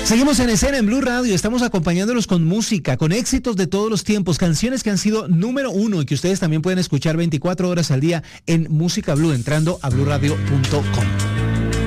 Seguimos en escena en Blue Radio, estamos acompañándolos con música, con éxitos de todos los tiempos, canciones que han sido número uno y que ustedes también pueden escuchar 24 horas al día en Música Blue entrando a bluradio.com.